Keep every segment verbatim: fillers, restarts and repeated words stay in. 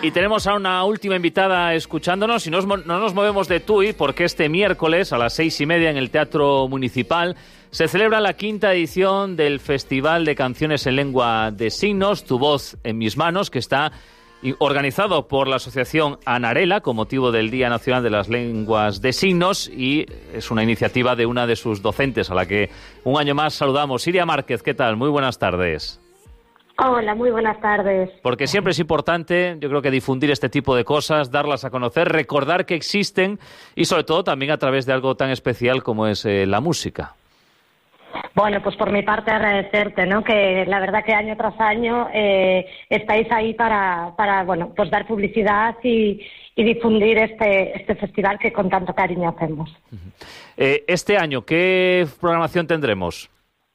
Y tenemos a una última invitada escuchándonos y nos, no nos movemos de Tui porque este miércoles a las seis y media en el Teatro Municipal se celebra la quinta edición del Festival de Canciones en Lengua de Signos, Tu Voz en Mis Manos, que está organizado por la asociación Anarela con motivo del Día Nacional de las Lenguas de Signos, y es una iniciativa de una de sus docentes a la que un año más saludamos. Iria Márquez, ¿qué tal? Muy buenas tardes. Hola, muy buenas tardes. Porque siempre es importante, yo creo que difundir este tipo de cosas, darlas a conocer, recordar que existen y sobre todo también a través de algo tan especial como es eh, la música. Bueno, pues por mi parte agradecerte, ¿no? Que la verdad que año tras año eh, estáis ahí para, para, bueno, pues dar publicidad y, y difundir este, este festival que con tanto cariño hacemos. Eh, este año, ¿qué programación tendremos?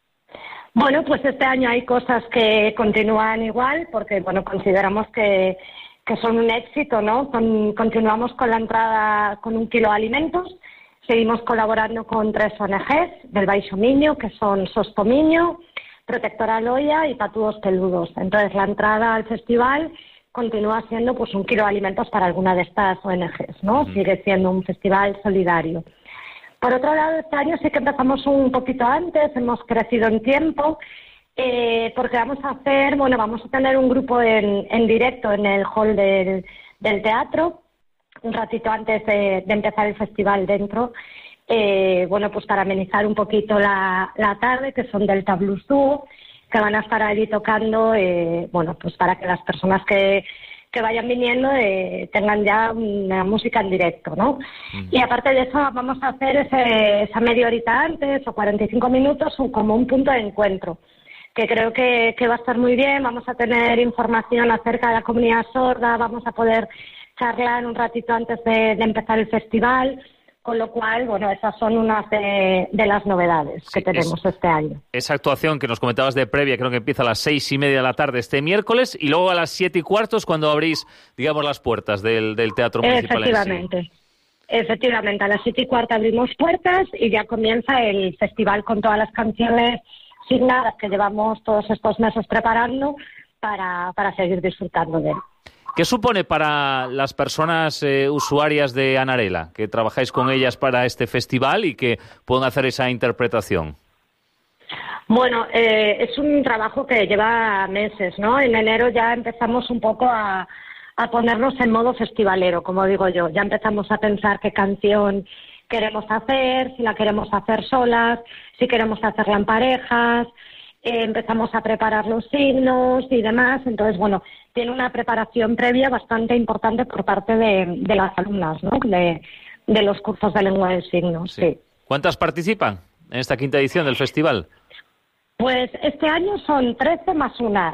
Bueno, pues este año hay cosas que continúan igual, porque bueno, consideramos que, que son un éxito, ¿no? Con, continuamos con la entrada con un kilo de alimentos, seguimos colaborando con tres O N Ges del Baixo Miño, que son Sosto Miño, Protectora Loia y Patudos Peludos. Entonces la entrada al festival continúa siendo pues un kilo de alimentos para alguna de estas O N Ges, ¿no? Uh-huh. Sigue siendo un festival solidario. Por otro lado, este año sí que empezamos un poquito antes, hemos crecido en tiempo, eh, porque vamos a hacer, bueno, vamos a tener un grupo en, en directo en el hall del, del teatro, un ratito antes de, de empezar el festival dentro, eh, bueno, pues para amenizar un poquito la, la tarde, que son Delta Blues Duo, que van a estar ahí tocando, eh, bueno, pues para que las personas que... que vayan viniendo eh, tengan ya una música en directo, ¿no? Uh-huh. Y aparte de eso vamos a hacer ese, esa media horita antes o cuarenta y cinco minutos un, como un punto de encuentro, que creo que, que va a estar muy bien. Vamos a tener información acerca de la comunidad sorda, vamos a poder charlar un ratito antes de, de empezar el festival, con lo cual, bueno, esas son unas de, de las novedades sí, que tenemos es, este año. Esa actuación que nos comentabas de previa, creo que empieza a las seis y media de la tarde este miércoles, y luego a las siete y cuartos cuando abrís, digamos, las puertas del, del Teatro Municipal. Efectivamente, en sí. Efectivamente, a las siete y cuarto abrimos puertas y ya comienza el festival con todas las canciones signadas que llevamos todos estos meses preparando para, para seguir disfrutando de él. ¿Qué supone para las personas eh, usuarias de Anarela, que trabajáis con ellas para este festival y que pueden hacer esa interpretación? Bueno, eh, es un trabajo que lleva meses, ¿no? En enero ya empezamos un poco a, a ponernos en modo festivalero, como digo yo. Ya empezamos a pensar qué canción queremos hacer, si la queremos hacer solas, si queremos hacerla en parejas. Eh, empezamos a preparar los signos y demás, entonces, bueno, tiene una preparación previa bastante importante por parte de, de las alumnas, ¿no? De, de los cursos de lengua de signos, sí. Sí. ¿Cuántas participan en esta quinta edición del festival? Pues este año son trece más una.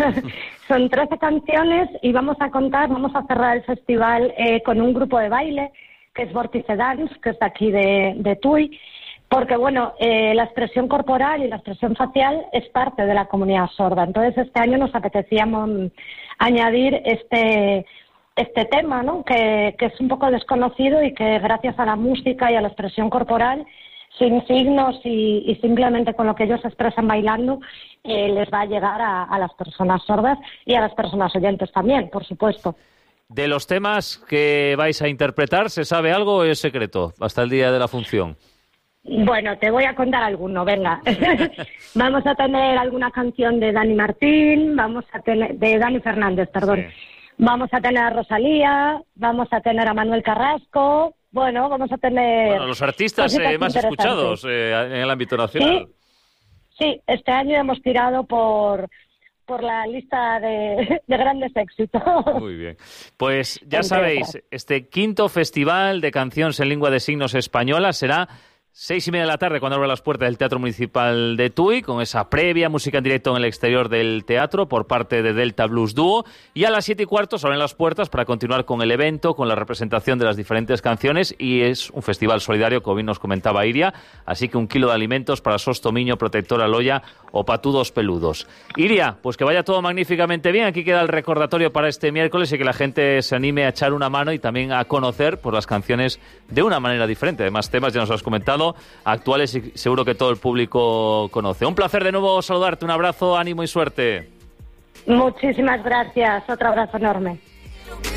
Son trece canciones y vamos a contar, vamos a cerrar el festival eh, con un grupo de baile, que es Vórtice Dance, que es de aquí de, de Tui. Porque, bueno, eh, la expresión corporal y la expresión facial es parte de la comunidad sorda. Entonces, este año nos apetecíamos añadir este este tema, ¿no? Que, que es un poco desconocido y que gracias a la música y a la expresión corporal, sin signos y, y simplemente con lo que ellos expresan bailando, eh, les va a llegar a, a las personas sordas y a las personas oyentes también, por supuesto. De los temas que vais a interpretar, ¿se sabe algo o es secreto hasta el día de la función? Bueno, te voy a contar alguno, venga. Vamos a tener alguna canción de Dani Martín, vamos a tener de Dani Fernández, perdón. Sí. Vamos a tener a Rosalía, vamos a tener a Manuel Carrasco, bueno, vamos a tener... Bueno, los artistas eh, más escuchados eh, en el ámbito nacional. Sí, sí, este año hemos tirado por... por la lista de, de grandes éxitos. Muy bien. Pues ya sabéis, este quinto Festival de Canciones en Lengua de Signos Española será seis y media de la tarde cuando abre las puertas del Teatro Municipal de Tui, con esa previa música en directo en el exterior del teatro por parte de Delta Blues Duo, y a las siete y cuarto se abren las puertas para continuar con el evento, con la representación de las diferentes canciones, y es un festival solidario, como bien nos comentaba Iria, así que un kilo de alimentos para Sosto Miño, Protectora Loia o Patudos Peludos. Iria, pues que vaya todo magníficamente bien, aquí queda el recordatorio para este miércoles y que la gente se anime a echar una mano y también a conocer pues, las canciones de una manera diferente. Además, temas, ya nos has comentado, actuales y seguro que todo el público conoce. Un placer de nuevo saludarte, un abrazo, ánimo y suerte. Muchísimas gracias, otro abrazo enorme.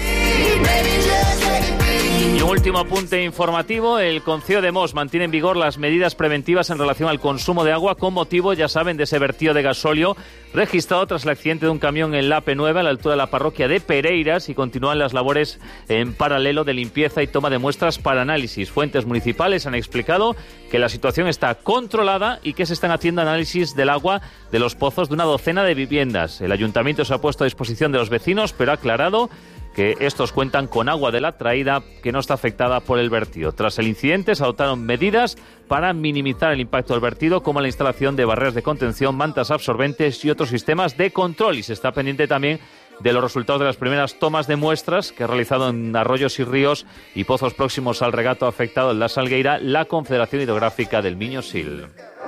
Y un último apunte informativo, el Concejo de Mos mantiene en vigor las medidas preventivas en relación al consumo de agua con motivo, ya saben, de ese vertido de gasóleo registrado tras el accidente de un camión en La Penueva, a la altura de la parroquia de Pereiras, y continúan las labores en paralelo de limpieza y toma de muestras para análisis. Fuentes municipales han explicado que la situación está controlada y que se están haciendo análisis del agua de los pozos de una docena de viviendas. El ayuntamiento se ha puesto a disposición de los vecinos, pero ha aclarado que estos cuentan con agua de la traída que no está afectada por el vertido. Tras el incidente se adoptaron medidas para minimizar el impacto del vertido, como la instalación de barreras de contención, mantas absorbentes y otros sistemas de control. Y se está pendiente también de los resultados de las primeras tomas de muestras que ha realizado en arroyos y ríos y pozos próximos al regato afectado en La Salgueira la Confederación Hidrográfica del Miño-Sil.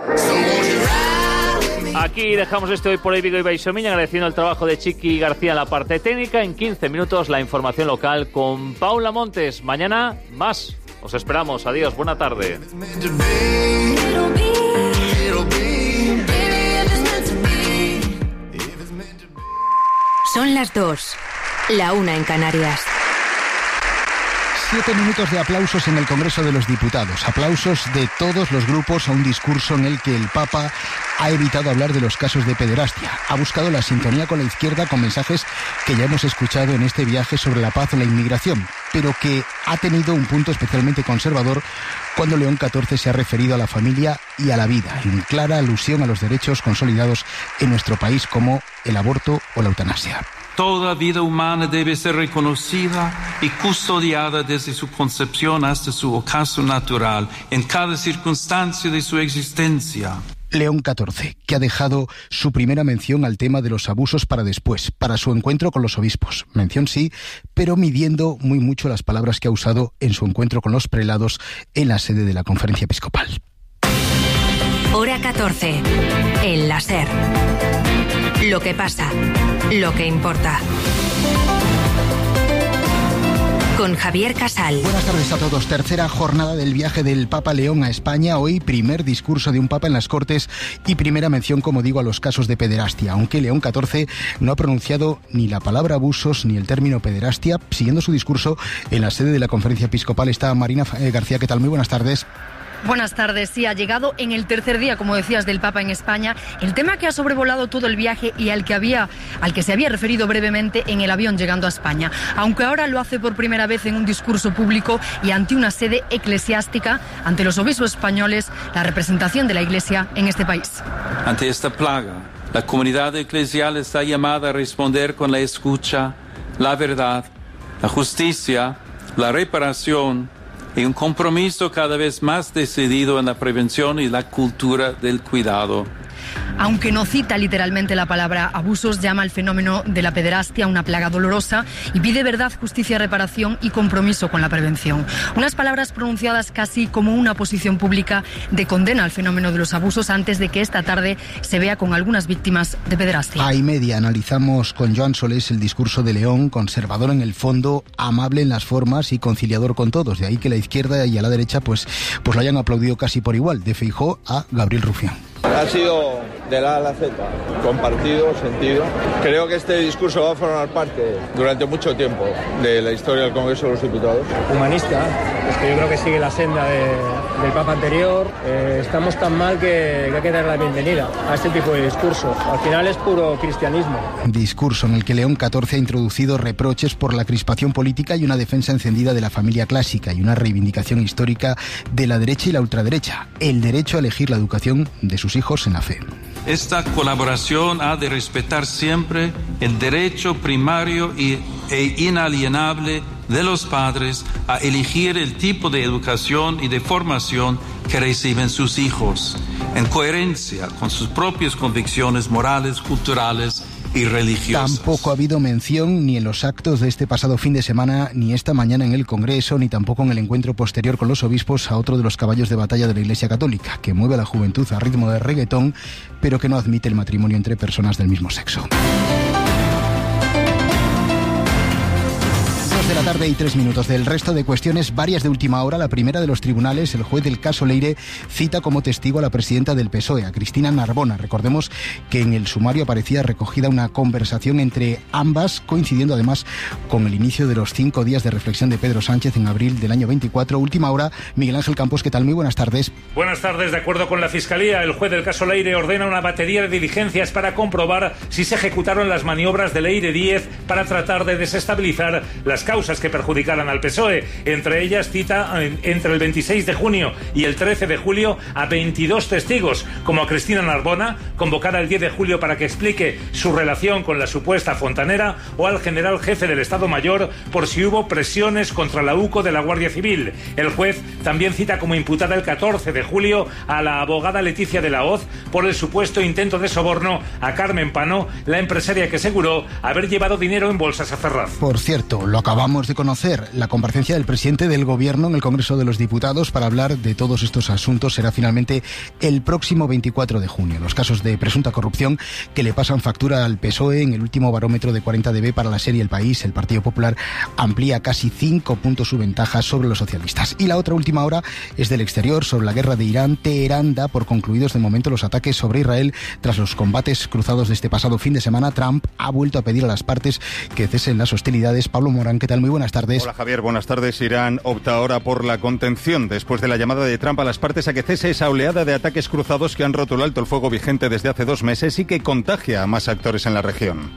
Aquí dejamos este Hoy por Hoy Vigo y Baixomiña, agradeciendo el trabajo de Chiqui García en la parte técnica. En quince minutos la información local con Paula Montes. Mañana más. Os esperamos. Adiós. Buena tarde. Son las dos. La una en Canarias. Siete minutos de aplausos en el Congreso de los Diputados. Aplausos de todos los grupos a un discurso en el que el Papa ha evitado hablar de los casos de pederastia. Ha buscado la sintonía con la izquierda con mensajes que ya hemos escuchado en este viaje sobre la paz o la inmigración, pero que ha tenido un punto especialmente conservador cuando León catorce se ha referido a la familia y a la vida, en clara alusión a los derechos consolidados en nuestro país como el aborto o la eutanasia. Toda vida humana debe ser reconocida y custodiada desde su concepción hasta su ocaso natural, en cada circunstancia de su existencia. León catorce, que ha dejado su primera mención al tema de los abusos para después, para su encuentro con los obispos. Mención sí, pero midiendo muy mucho las palabras que ha usado en su encuentro con los prelados en la sede de la Conferencia Episcopal. Hora catorce. El láser. Lo que pasa, lo que importa. Con Javier Casal. Buenas tardes a todos. Tercera jornada del viaje del Papa León a España. Hoy primer discurso de un Papa en las Cortes y primera mención, como digo, a los casos de pederastia. Aunque León catorce no ha pronunciado ni la palabra abusos ni el término pederastia. Siguiendo su discurso en la sede de la Conferencia Episcopal está Marina García. ¿Qué tal? Muy buenas tardes. Buenas tardes. Sí, ha llegado en el tercer día, como decías, del Papa en España, el tema que ha sobrevolado todo el viaje y al que había, al que se había referido brevemente en el avión llegando a España. Aunque ahora lo hace por primera vez en un discurso público y ante una sede eclesiástica, ante los obispos españoles, la representación de la Iglesia en este país. Ante esta plaga, la comunidad eclesial está llamada a responder con la escucha, la verdad, la justicia, la reparación y un compromiso cada vez más decidido en la prevención y la cultura del cuidado. Aunque no cita literalmente la palabra abusos, llama al fenómeno de la pederastia una plaga dolorosa y pide verdad, justicia, reparación y compromiso con la prevención. Unas palabras pronunciadas casi como una posición pública de condena al fenómeno de los abusos antes de que esta tarde se vea con algunas víctimas de pederastia. A y media analizamos con Joan Solés el discurso de León, conservador en el fondo, amable en las formas y conciliador con todos. De ahí que la izquierda y a la derecha pues, pues lo hayan aplaudido casi por igual, de Feijóo a Gabriel Rufián. Ha sido de la A a la Z, compartido, sentido. Creo que este discurso va a formar parte durante mucho tiempo de la historia del Congreso de los Diputados. Humanista, es que yo creo que sigue la senda de, del Papa anterior. Eh, estamos tan mal que, que hay que dar la bienvenida a este tipo de discurso. Al final es puro cristianismo. Discurso en el que León catorce ha introducido reproches por la crispación política y una defensa encendida de la familia clásica y una reivindicación histórica de la derecha y la ultraderecha. El derecho a elegir la educación de sus hijos en la fe. Esta colaboración ha de respetar siempre el derecho primario y, e inalienable de los padres a elegir el tipo de educación y de formación que reciben sus hijos, en coherencia con sus propias convicciones morales, culturales y religiosas. Tampoco ha habido mención ni en los actos de este pasado fin de semana, ni esta mañana en el Congreso, ni tampoco en el encuentro posterior con los obispos a otro de los caballos de batalla de la Iglesia Católica, que mueve a la juventud a ritmo de reggaetón, pero que no admite el matrimonio entre personas del mismo sexo. de la tarde y tres minutos. Del resto de cuestiones, varias de última hora. La primera de los tribunales, el juez del caso Leire cita como testigo a la presidenta del P S O E, a Cristina Narbona. Recordemos que en el sumario aparecía recogida una conversación entre ambas, coincidiendo además con el inicio de los cinco días de reflexión de Pedro Sánchez en abril del año veinticuatro. Última hora, Miguel Ángel Campos, ¿qué tal? Muy buenas tardes. Buenas tardes. De acuerdo con la Fiscalía, el juez del caso Leire ordena una batería de diligencias para comprobar si se ejecutaron las maniobras de Leire Díez para tratar de desestabilizar las causas que perjudicaran al P S O E. Entre ellas cita entre el veintiséis de junio y el trece de julio a veintidós testigos, como a Cristina Narbona, convocada el diez de julio para que explique su relación con la supuesta fontanera, o al general jefe del Estado Mayor por si hubo presiones contra la U C O de la Guardia Civil. El juez también cita como imputada el catorce de julio a la abogada Leticia de la Hoz por el supuesto intento de soborno a Carmen Pano, la empresaria que aseguró haber llevado dinero en bolsas a Ferraz. Por cierto, lo acabamos de conocer, la comparecencia del presidente del Gobierno en el Congreso de los Diputados para hablar de todos estos asuntos será finalmente el próximo veinticuatro de junio. Los casos de presunta corrupción que le pasan factura al P S O E. En el último barómetro de cuarenta D B para la serie El País, el Partido Popular amplía casi cinco puntos su ventaja sobre los socialistas. Y la otra última hora es del exterior, sobre la guerra de Irán. Teherán da por concluidos de momento los ataques sobre Israel tras los combates cruzados de este pasado fin de semana. Trump ha vuelto a pedir a las partes que cesen las hostilidades. Pablo Morán, ¿qué tal? Muy buenas tardes. Hola Javier, buenas tardes. Irán opta ahora por la contención después de la llamada de Trump a las partes a que cese esa oleada de ataques cruzados que han roto el alto el fuego vigente desde hace dos meses y que contagia a más actores en la región.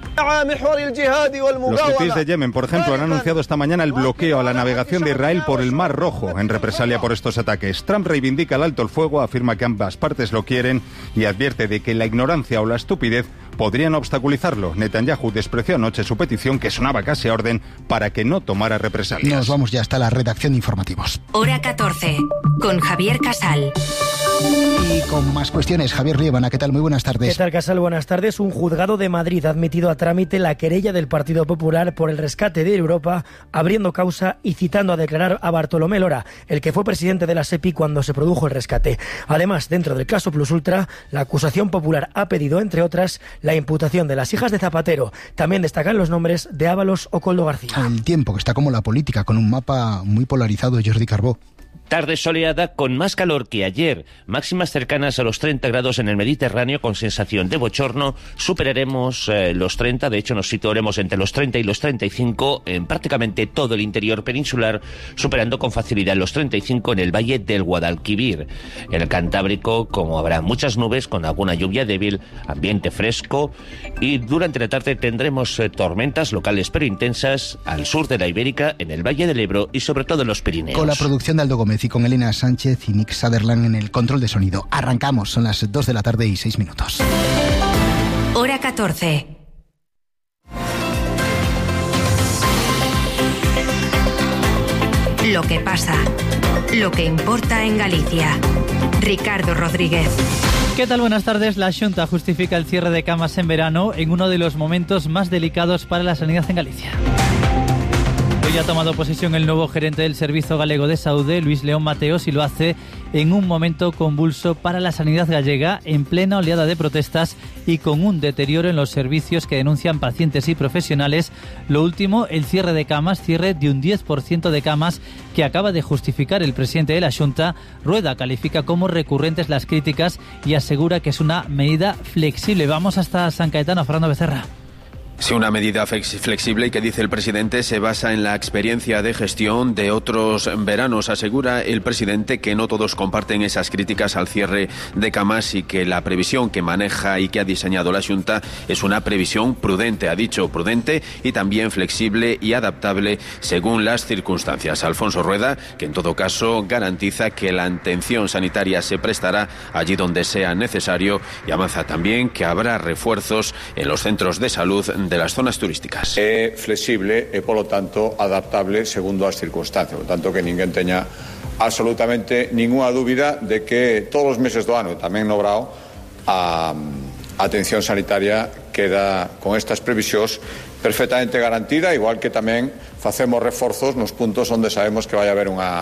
Los hutíes de Yemen, por ejemplo, han anunciado esta mañana el bloqueo a la navegación de Israel por el Mar Rojo en represalia por estos ataques. Trump reivindica el alto el fuego, afirma que ambas partes lo quieren y advierte de que la ignorancia o la estupidez podrían obstaculizarlo. Netanyahu despreció anoche su petición, que sonaba casi a orden, para que no tomara represalias. Nos vamos ya hasta la redacción de informativos. Hora catorce, con Javier Casal. Y con más cuestiones, Javier Liébana, ¿qué tal? Muy buenas tardes. ¿Qué tal, Casal? Buenas tardes. Un juzgado de Madrid ha admitido a trámite la querella del Partido Popular por el rescate de Europa, abriendo causa y citando a declarar a Bartolomé Lora, el que fue presidente de la SEPI cuando se produjo el rescate. Además, dentro del caso Plus Ultra, la acusación popular ha pedido, entre otras, la imputación de las hijas de Zapatero. También destacan los nombres de Ábalos o Koldo García. El tiempo, que está como la política, con un mapa muy polarizado, Jordi Carbó. Tarde soleada con más calor que ayer, máximas cercanas a los treinta grados en el Mediterráneo con sensación de bochorno. Superaremos eh, los treinta, de hecho nos situaremos entre los treinta y los treinta y cinco en prácticamente todo el interior peninsular, superando con facilidad los treinta y cinco en el valle del Guadalquivir. En el Cantábrico, como habrá muchas nubes con alguna lluvia débil, ambiente fresco, y durante la tarde tendremos eh, tormentas locales pero intensas al sur de la Ibérica, en el Valle del Ebro y sobre todo en los Pirineos. Con la producción de Aldo Gómez y con Elena Sánchez y Nick Sutherland en el control de sonido. Arrancamos, son las dos de la tarde y seis minutos. Hora catorce. Lo que pasa, lo que importa en Galicia. Ricardo Rodríguez. ¿Qué tal? Buenas tardes. La Xunta justifica el cierre de camas en verano en uno de los momentos más delicados para la sanidad en Galicia. Hoy ha tomado posesión el nuevo gerente del Servicio Galego de Saúde, Luis León Mateos, y lo hace en un momento convulso para la sanidad gallega, en plena oleada de protestas y con un deterioro en los servicios que denuncian pacientes y profesionales. Lo último, el cierre de camas, cierre de un diez por ciento de camas que acaba de justificar el presidente de la Xunta. Rueda califica como recurrentes las críticas y asegura que es una medida flexible. Vamos hasta San Caetano, Fernando Becerra. Sí, una medida flexible y que, dice el presidente, se basa en la experiencia de gestión de otros veranos. Asegura el presidente que no todos comparten esas críticas al cierre de camas y que la previsión que maneja y que ha diseñado la Xunta es una previsión prudente, ha dicho, prudente y también flexible y adaptable según las circunstancias. Alfonso Rueda, que en todo caso garantiza que la atención sanitaria se prestará allí donde sea necesario, y avanza también que habrá refuerzos en los centros de salud de las zonas turísticas. É flexible e, polo tanto, adaptable segundo as circunstancias. Por tanto, que ninguén teña absolutamente ninguna dúbida de que todos os meses do ano, tamén no Brao, a atención sanitaria queda con estas previsións perfectamente garantida, igual que tamén facemos reforzos nos puntos onde sabemos que vai haber unha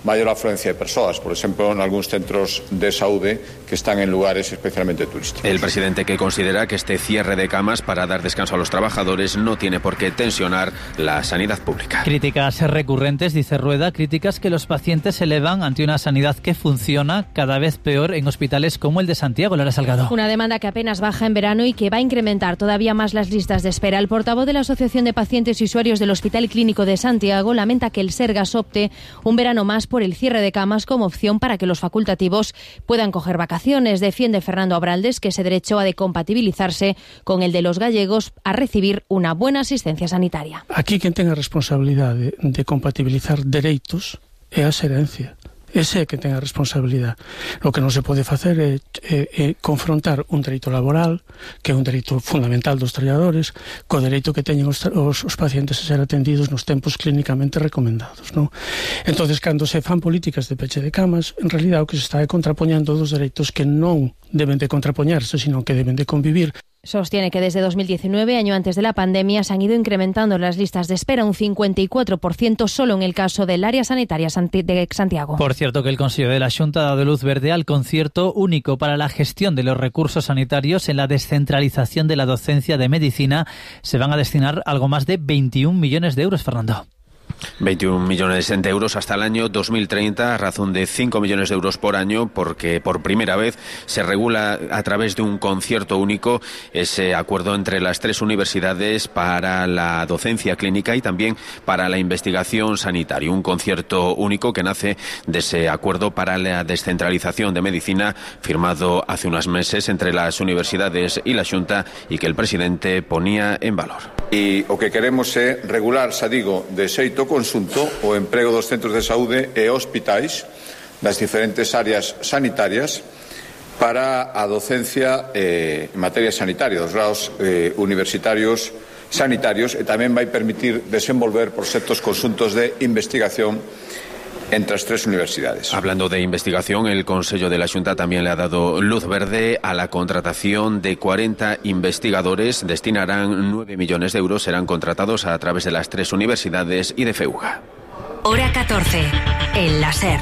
maior afluencia de persoas, por exemplo, en algúns centros de saúde que están en lugares especialmente turísticos. El presidente, que considera que este cierre de camas para dar descanso a los trabajadores no tiene por qué tensionar la sanidad pública. Críticas recurrentes, dice Rueda, críticas que los pacientes elevan ante una sanidad que funciona cada vez peor en hospitales como el de Santiago. Lara Salgado. Una demanda que apenas baja en verano y que va a incrementar todavía más las listas de espera. El portavoz de la Asociación de Pacientes y Usuarios del Hospital Clínico de Santiago lamenta que el Sergas opte un verano más por el cierre de camas como opción para que los facultativos puedan coger vacaciones. Defiende Fernando Abraldes que ese derecho ha de compatibilizarse con el de los gallegos a recibir una buena asistencia sanitaria. Aquí quen ten a responsabilidade de compatibilizar dereitos é a Xerencia. Ese é que ten a responsabilidade. O que non se pode facer é, é, é confrontar un dereito laboral, que é un dereito fundamental dos traballadores, co dereito que teñen os, os, os pacientes a ser atendidos nos tempos clínicamente recomendados. Non? Entonces, cando se fan políticas de peche de camas, en realidad o que se está é contrapoñendo dos dereitos que non deben de contrapoñerse, sino que deben de convivir. Sostiene que desde dos mil diecinueve, año antes de la pandemia, se han ido incrementando las listas de espera un cincuenta y cuatro por ciento solo en el caso del área sanitaria de Santiago. Por cierto, que el Consejo de la Xunta ha dado luz verde al concierto único para la gestión de los recursos sanitarios en la descentralización de la docencia de medicina. Se van a destinar algo más de veintiún millones de euros, Fernando. veintiún millones de euros hasta el año dos mil treinta, a razón de cinco millones de euros por año, porque por primera vez se regula a través de un concierto único ese acuerdo entre las tres universidades para la docencia clínica y también para la investigación sanitaria. Un concierto único que nace de ese acuerdo para la descentralización de medicina firmado hace unos meses entre las universidades y la Xunta y que el presidente ponía en valor. E o que queremos é regular, xa digo, de xeito conxunto o emprego dos centros de saúde e hospitais das diferentes áreas sanitarias para a docencia eh, en materia sanitaria, dos grados eh, universitarios sanitarios, e tamén vai permitir desenvolver proxectos conxuntos de investigación entre las tres universidades. Hablando de investigación, el Consejo de la Xunta también le ha dado luz verde a la contratación de cuarenta investigadores. Destinarán nueve millones de euros, serán contratados a través de las tres universidades y de FEUGA. Hora catorce, el láser.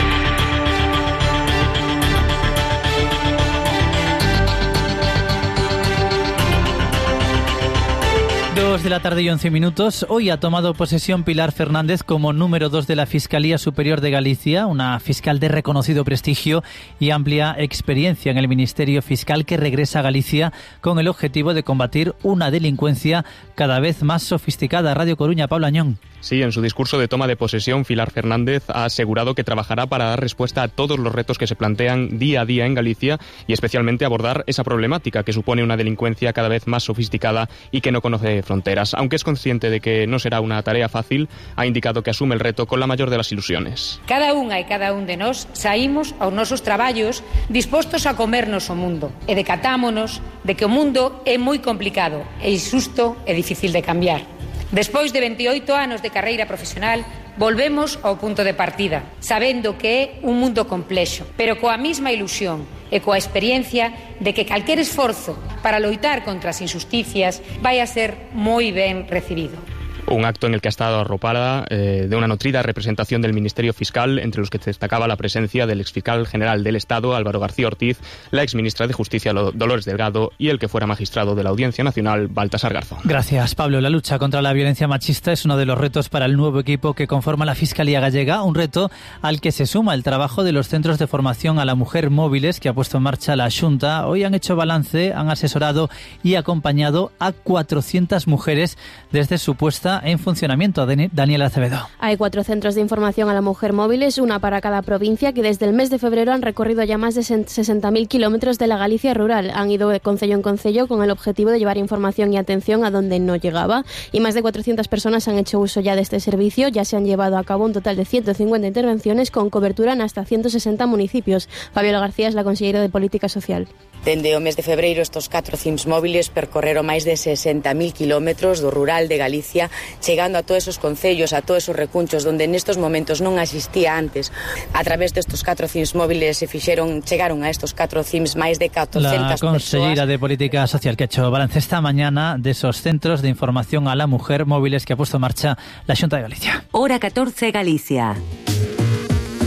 dos de la tarde y once minutos. Hoy ha tomado posesión Pilar Fernández como número dos de la Fiscalía Superior de Galicia, una fiscal de reconocido prestigio y amplia experiencia en el Ministerio Fiscal, que regresa a Galicia con el objetivo de combatir una delincuencia cada vez más sofisticada. Radio Coruña, Pablo Añón. Sí, en su discurso de toma de posesión, Pilar Fernández ha asegurado que trabajará para dar respuesta a todos los retos que se plantean día a día en Galicia y especialmente abordar esa problemática que supone una delincuencia cada vez más sofisticada y que no conoce fronteras. Aunque es consciente de que no será una tarea fácil, ha indicado que asume el reto con la mayor de las ilusiones. Cada unha e cada un de nós saímos aos nosos traballos dispostos a comernos o mundo e decatámonos de que o mundo é moi complicado e injusto e difícil de cambiar. Despois de veintioito anos de carreira profesional, volvemos ao punto de partida, sabendo que é un mundo complexo, pero coa mesma ilusión e coa experiencia de que calquer esforzo para loitar contra as injusticias vai a ser moi ben recibido. Un acto en el que ha estado arropada eh, de una nutrida representación del Ministerio Fiscal, entre los que destacaba la presencia del exfiscal general del Estado, Álvaro García Ortiz, la exministra de Justicia, Dolores Delgado, y el que fuera magistrado de la Audiencia Nacional, Baltasar Garzón. Gracias, Pablo. La lucha contra la violencia machista es uno de los retos para el nuevo equipo que conforma la Fiscalía Gallega, un reto al que se suma el trabajo de los centros de formación a la mujer móviles que ha puesto en marcha la Xunta. Hoy han hecho balance, han asesorado y acompañado a cuatrocientas mujeres desde su puesta en funcionamiento. Daniela Acevedo. Hay cuatro centros de información a la mujer móviles, una para cada provincia, que desde el mes de febrero han recorrido ya más de sesenta mil kilómetros de la Galicia rural. Han ido de concello en concello con el objetivo de llevar información y atención a donde no llegaba, y más de cuatrocientas personas han hecho uso ya de este servicio. Ya se han llevado a cabo un total de ciento cincuenta intervenciones con cobertura en hasta ciento sesenta municipios. Fabiola García es la consellera de Política Social. Dende o mes de febreiro, estos catro C I M S móviles percorreron máis de sesenta mil kilómetros do rural de Galicia, chegando a todos esos concellos, a todos esos recunchos onde nestos momentos non asistía antes. A través destos catro C I M S móviles se fixeron, chegaron a estos catro C I M S máis de catrocentas persoas. La consellera de Política Social que ha hecho balance esta mañana de esos centros de información a la mujer móviles que ha puesto en marcha la Xunta de Galicia. Hora catorce, Galicia.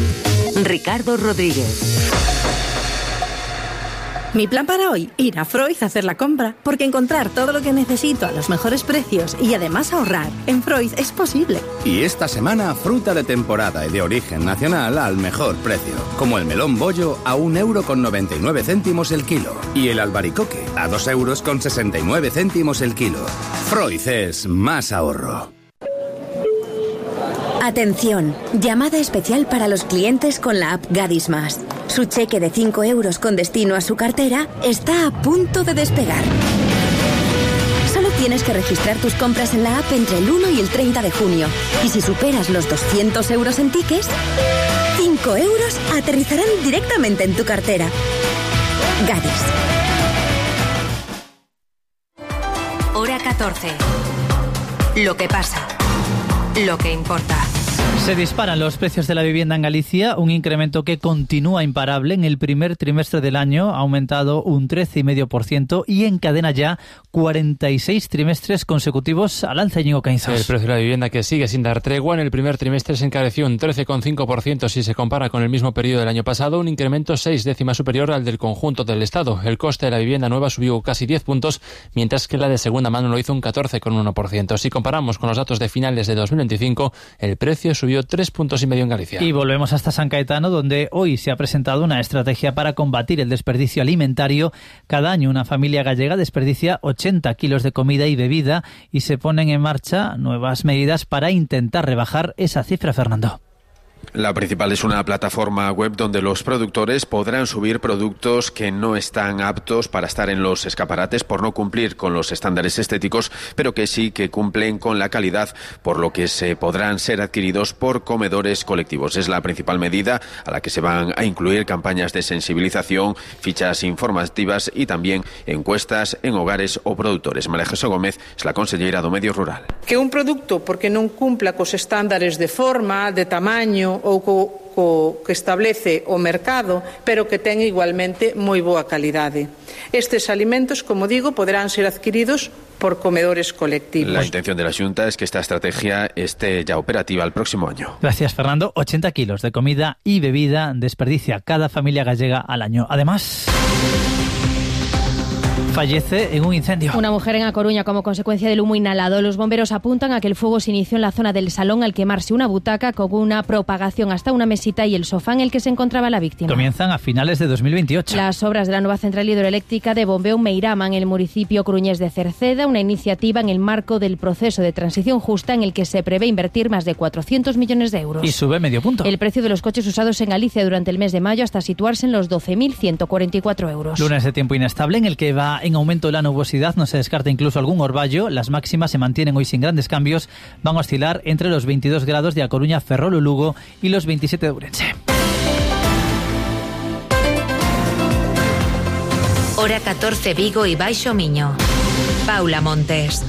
Ricardo Rodríguez. Mi plan para hoy, ir a Freud a hacer la compra, porque encontrar todo lo que necesito a los mejores precios y además ahorrar en Freud es posible. Y esta semana, fruta de temporada y de origen nacional al mejor precio, como el melón bollo a un euro con noventa y nueve céntimos el kilo y el albaricoque a dos euros con sesenta y nueve céntimos el kilo. Freud es más ahorro. Atención, llamada especial para los clientes con la app Gadis Más. Su cheque de cinco euros con destino a su cartera está a punto de despegar. Solo tienes que registrar tus compras en la app entre el uno y el treinta de junio. Y si superas los doscientos euros en tickets, cinco euros aterrizarán directamente en tu cartera. Gadis. Hora catorce. Lo que pasa. Lo que importa. Se disparan los precios de la vivienda en Galicia, un incremento que continúa imparable. En el primer trimestre del año ha aumentado un trece coma cinco por ciento y encadena ya cuarenta y seis trimestres consecutivos al alza. Íñigo Caínzos. El precio de la vivienda, que sigue sin dar tregua, en el primer trimestre se encareció un trece coma cinco por ciento si se compara con el mismo periodo del año pasado, un incremento seis décimas superior al del conjunto del Estado. El coste de la vivienda nueva subió casi diez puntos, mientras que la de segunda mano lo hizo un catorce coma uno por ciento. Si comparamos con los datos de finales de dos mil veinticinco, el precio subió tres puntos y medio en Galicia. Y volvemos hasta San Caetano, donde hoy se ha presentado una estrategia para combatir el desperdicio alimentario. Cada año una familia gallega desperdicia ochenta kilos de comida y bebida y se ponen en marcha nuevas medidas para intentar rebajar esa cifra, Fernando. La principal es una plataforma web donde los productores podrán subir productos que no están aptos para estar en los escaparates por no cumplir con los estándares estéticos, pero que sí que cumplen con la calidad, por lo que se podrán ser adquiridos por comedores colectivos. Es la principal medida a la que se van a incluir campañas de sensibilización, fichas informativas y también encuestas en hogares o productores. María Jesús Gómez es la consellera do Medio Rural. Que un produto, porque non cumpla cos estándares de forma, de tamaño ou co, co que establece o mercado, pero que ten igualmente moi boa calidade. Estes alimentos, como digo, poderán ser adquiridos por comedores colectivos. La intención de la Xunta es que esta estrategia esté ya operativa el próximo año. Gracias, Fernando. ochenta kilos de comida y bebida desperdicia cada familia gallega al año. Además, fallece en un incendio. Una mujer en A Coruña como consecuencia del humo inhalado. Los bomberos apuntan a que el fuego se inició en la zona del salón al quemarse una butaca con una propagación hasta una mesita y el sofá en el que se encontraba la víctima. Comienzan a finales de dos mil veintiocho. Las obras de la nueva central hidroeléctrica de bombeo Meirama en el municipio coruñés de Cerceda, una iniciativa en el marco del proceso de transición justa en el que se prevé invertir más de cuatrocientos millones de euros. Y sube medio punto. El precio de los coches usados en Galicia durante el mes de mayo hasta situarse en los doce mil ciento cuarenta y cuatro euros. Lunes de tiempo inestable en el que va en aumento la nubosidad, no se descarta incluso algún orvallo. Las máximas se mantienen hoy sin grandes cambios, van a oscilar entre los veintidós grados de A Coruña, Ferrol o Lugo y los veintisiete de Ourense. Hora catorce, Vigo y Baixo Miño. Paula Montes.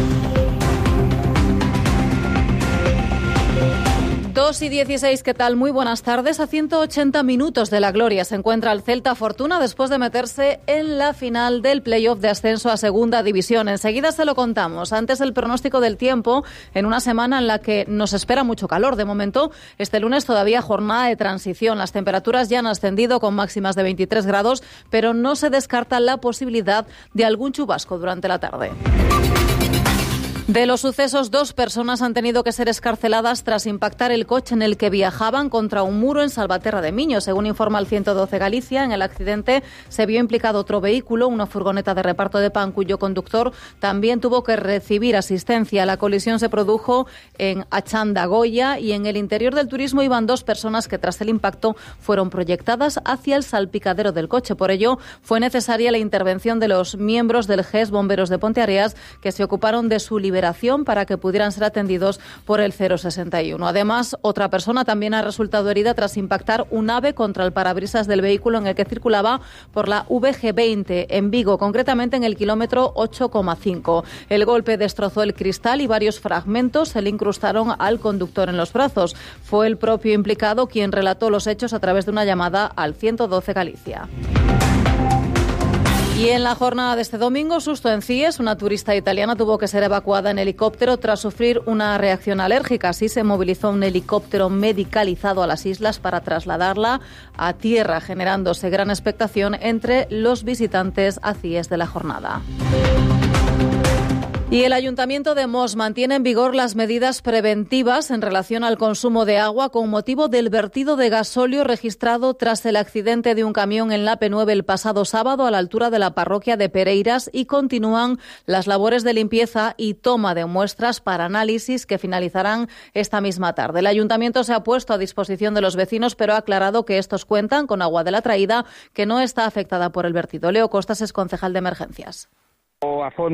dos y dieciséis, ¿qué tal? Muy buenas tardes. A ciento ochenta minutos de la gloria se encuentra el Celta Fortuna después de meterse en la final del playoff de ascenso a Segunda División. Enseguida se lo contamos. Antes, el pronóstico del tiempo en una semana en la que nos espera mucho calor. De momento, este lunes todavía jornada de transición. Las temperaturas ya han ascendido con máximas de veintitrés grados, pero no se descarta la posibilidad de algún chubasco durante la tarde. De los sucesos, dos personas han tenido que ser escarceladas tras impactar el coche en el que viajaban contra un muro en Salvaterra de Miño. Según informa el ciento doce Galicia, en el accidente se vio implicado otro vehículo, una furgoneta de reparto de pan, cuyo conductor también tuvo que recibir asistencia. La colisión se produjo en Achanda, Goya, y en el interior del turismo iban dos personas que tras el impacto fueron proyectadas hacia el salpicadero del coche. Por ello, fue necesaria la intervención de los miembros del G E S Bomberos de Ponteareas, que se ocuparon de su liberación para que pudieran ser atendidos por el cero sesenta y uno. Además, otra persona también ha resultado herida tras impactar un ave contra el parabrisas del vehículo en el que circulaba por la V G veinte en Vigo, concretamente en el kilómetro ocho coma cinco. El golpe destrozó el cristal y varios fragmentos se le incrustaron al conductor en los brazos. Fue el propio implicado quien relató los hechos a través de una llamada al ciento doce Galicia. Y en la jornada de este domingo, susto en Cies, una turista italiana tuvo que ser evacuada en helicóptero tras sufrir una reacción alérgica. Así se movilizó un helicóptero medicalizado a las islas para trasladarla a tierra, generándose gran expectación entre los visitantes a Cies de la jornada. Y el Ayuntamiento de Mos mantiene en vigor las medidas preventivas en relación al consumo de agua con motivo del vertido de gasóleo registrado tras el accidente de un camión en la P nueve el pasado sábado a la altura de la parroquia de Pereiras, y continúan las labores de limpieza y toma de muestras para análisis que finalizarán esta misma tarde. El Ayuntamiento se ha puesto a disposición de los vecinos, pero ha aclarado que estos cuentan con agua de la traída que no está afectada por el vertido. Leo Costas es concejal de emergencias. A fondo